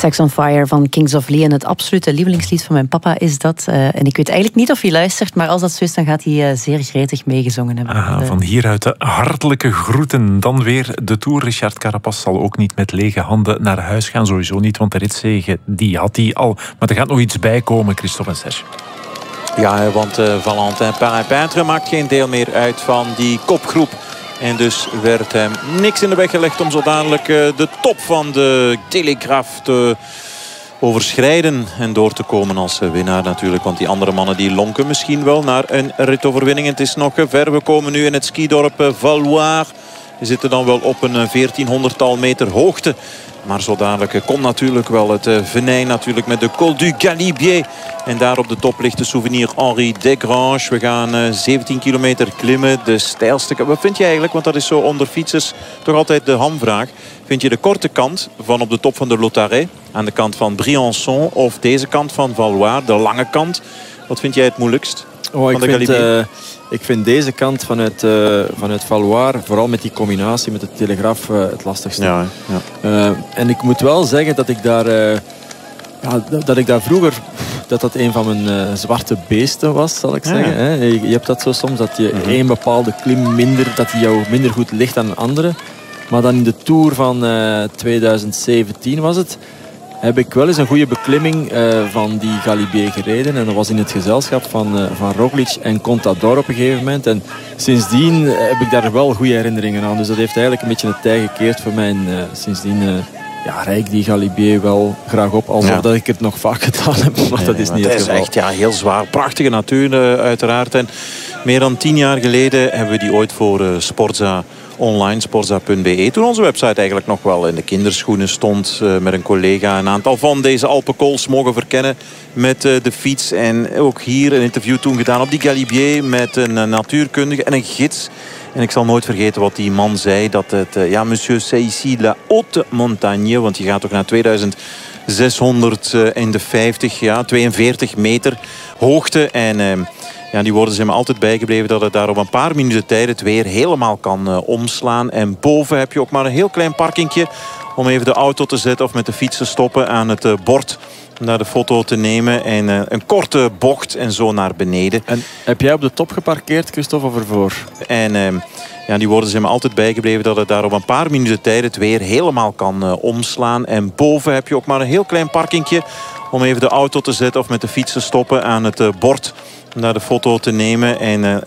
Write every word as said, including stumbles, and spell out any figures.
Sex on Fire van Kings of Leon. Het absolute lievelingslied van mijn papa is dat. Uh, en ik weet eigenlijk niet of hij luistert, maar als dat zo is, dan gaat hij uh, zeer gretig meegezongen hebben. Aha, de... Van hieruit de hartelijke groeten. Dan weer de Tour. Richard Carapaz zal ook niet met lege handen naar huis gaan. Sowieso niet, want de ritzege die had hij al. Maar er gaat nog iets bij komen, Christophe en Serge. Ja, want uh, Valentin Parapintre maakt geen deel meer uit van die kopgroep. En dus werd hem niks in de weg gelegd om zo dadelijk uh, de top van de Telegraaf te overschrijden. En door te komen als uh, winnaar natuurlijk. Want die andere mannen die lonken misschien wel naar een ritoverwinning. Het is nog uh, ver. We komen nu in het skidorp uh, Valoir. We zitten dan wel op een veertienhonderdtal meter hoogte. Maar zo dadelijk komt natuurlijk wel het uh, venijn natuurlijk met de Col du Galibier. En daar op de top ligt de souvenir Henri Desgranges. We gaan uh, zeventien kilometer klimmen. De steilste... Wat vind je eigenlijk? Want dat is zo onder fietsers toch altijd de hamvraag. Vind je de korte kant van op de top van de Lautaret, aan de kant van Briançon, of deze kant van Valoir, de lange kant? Wat vind jij het moeilijkst? Oh, ik, vind, uh, ik vind deze kant vanuit, uh, vanuit Valoir, vooral met die combinatie met de Telegraaf, uh, het lastigste. Ja, ja. Uh, en ik moet wel zeggen dat ik daar, uh, ja, dat ik daar vroeger, dat dat een van mijn uh, zwarte beesten was, zal ik zeggen. Ja. Hè? Je, je hebt dat zo soms, dat je mm-hmm. één bepaalde klim minder, dat die jou minder goed ligt dan een andere. Maar dan in de Tour van uh, twintig zeventien was het, heb ik wel eens een goede beklimming uh, van die Galibier gereden. En dat was in het gezelschap van, uh, van Roglic en Contador op een gegeven moment. En sindsdien heb ik daar wel goede herinneringen aan. Dus dat heeft eigenlijk een beetje het tij gekeerd voor mij. En uh, sindsdien uh, ja, rijd ik die Galibier wel graag op. Alsof ja. dat ik het nog vaak gedaan heb. Maar nee, dat is niet het, het geval. Het is echt ja, heel zwaar. Prachtige natuur uh, uiteraard. En meer dan tien jaar geleden hebben we die ooit voor uh, Sportza online, sportza punt be. Toen onze website eigenlijk nog wel in de kinderschoenen stond. Uh, met een collega een aantal van deze Alpenkools mogen verkennen met uh, de fiets. En ook hier een interview toen gedaan op die Galibier met een uh, natuurkundige en een gids. En ik zal nooit vergeten wat die man zei. Dat het, uh, ja, monsieur, c'est ici la haute montagne. Want je gaat toch naar tweeduizend zeshonderdvijftig, ja, tweeënveertig meter hoogte. En Uh, Ja, die woorden zijn me altijd bijgebleven dat het daar op een paar minuten tijd het weer helemaal kan uh, omslaan. En boven heb je ook maar een heel klein parkingje om even de auto te zetten of met de fiets te stoppen aan het uh, bord. Om daar de foto te nemen en uh, een korte bocht en zo naar beneden. En heb jij op de top geparkeerd, Christophe, of ervoor? En uh, ja, die woorden zijn me altijd bijgebleven dat het daar op een paar minuten tijd het weer helemaal kan uh, omslaan. En boven heb je ook maar een heel klein parkingje om even de auto te zetten of met de fiets te stoppen aan het uh, bord. Om daar de foto te nemen en uh,